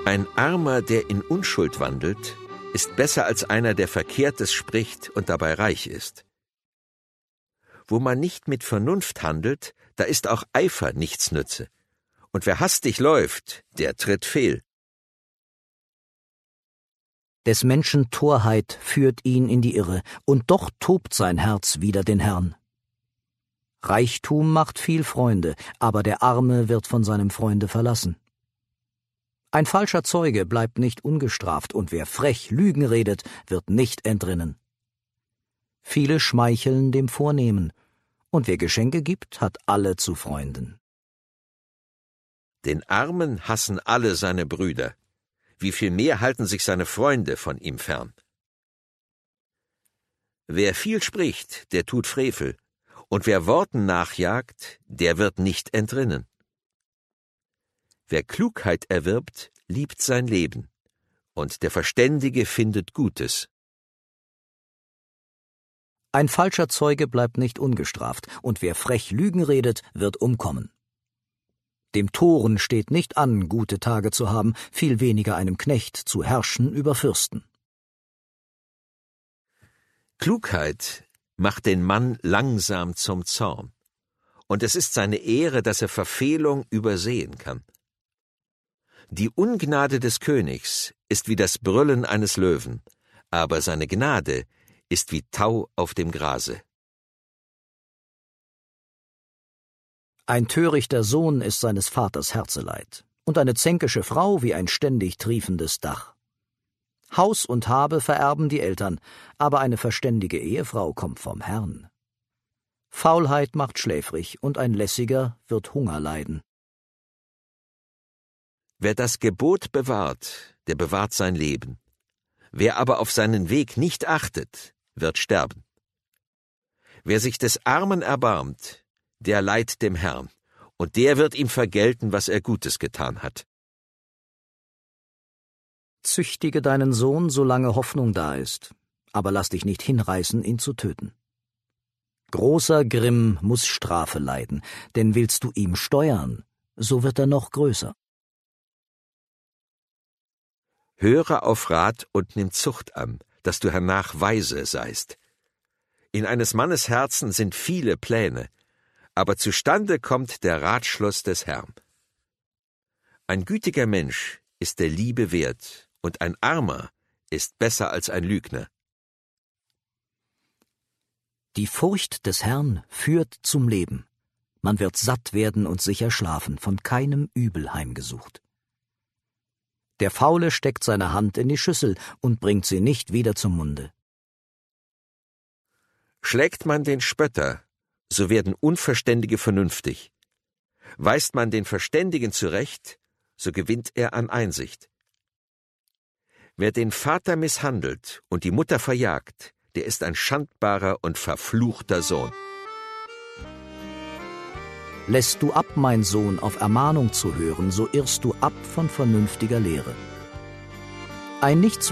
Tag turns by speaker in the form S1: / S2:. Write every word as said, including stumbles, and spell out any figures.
S1: Ein Armer, der in Unschuld wandelt, ist besser als einer, der Verkehrtes spricht und dabei reich ist. Wo man nicht mit Vernunft handelt, da ist auch Eifer nichts nütze. Und wer hastig läuft, der tritt fehl.
S2: Des Menschen Torheit führt ihn in die Irre, und doch tobt sein Herz wider den Herrn. Reichtum macht viel Freunde, aber der Arme wird von seinem Freunde verlassen. Ein falscher Zeuge bleibt nicht ungestraft, und wer frech Lügen redet, wird nicht entrinnen. Viele schmeicheln dem Vornehmen, und wer Geschenke gibt, hat alle zu Freunden.
S1: Den Armen hassen alle seine Brüder. Wie viel mehr halten sich seine Freunde von ihm fern. Wer viel spricht, der tut Frevel, und wer Worten nachjagt, der wird nicht entrinnen. Wer Klugheit erwirbt, liebt sein Leben, und der Verständige findet Gutes.
S2: Ein falscher Zeuge bleibt nicht ungestraft, und wer frech Lügen redet, wird umkommen. Dem Toren steht nicht an, gute Tage zu haben, viel weniger einem Knecht zu herrschen über Fürsten.
S1: Klugheit macht den Mann langsam zum Zorn, und es ist seine Ehre, dass er Verfehlung übersehen kann. Die Ungnade des Königs ist wie das Brüllen eines Löwen, aber seine Gnade ist wie Tau auf dem Grase.
S2: Ein törichter Sohn ist seines Vaters Herzeleid, und eine zänkische Frau wie ein ständig triefendes Dach. Haus und Habe vererben die Eltern, aber eine verständige Ehefrau kommt vom Herrn. Faulheit macht schläfrig, und ein Lässiger wird Hunger leiden.
S1: Wer das Gebot bewahrt, der bewahrt sein Leben. Wer aber auf seinen Weg nicht achtet, wird sterben. Wer sich des Armen erbarmt, der leiht dem Herrn, und der wird ihm vergelten, was er Gutes getan hat.
S2: Züchtige deinen Sohn, solange Hoffnung da ist, aber lass dich nicht hinreißen, ihn zu töten. Großer Grimm muss Strafe leiden, denn willst du ihm steuern, so wird er noch größer.
S1: Höre auf Rat und nimm Zucht an, dass du hernach weise seist. In eines Mannes Herzen sind viele Pläne, aber zustande kommt der Ratschluss des Herrn. Ein gütiger Mensch ist der Liebe wert, und ein Armer ist besser als ein Lügner.
S2: Die Furcht des Herrn führt zum Leben. Man wird satt werden und sicher schlafen, von keinem Übel heimgesucht. Der Faule steckt seine Hand in die Schüssel und bringt sie nicht wieder zum Munde.
S1: Schlägt man den Spötter, so werden Unverständige vernünftig. Weist man den Verständigen zurecht, so gewinnt er an Einsicht. Wer den Vater misshandelt und die Mutter verjagt, der ist ein schandbarer und verfluchter Sohn.
S2: Lässt du ab, mein Sohn, auf Ermahnung zu hören, so irrst du ab von vernünftiger Lehre. Ein nicht